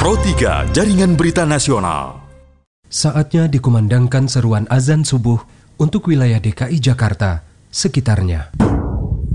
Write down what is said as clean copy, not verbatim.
Pro 3 Jaringan Berita Nasional. Saatnya dikumandangkan seruan azan subuh untuk wilayah DKI Jakarta sekitarnya.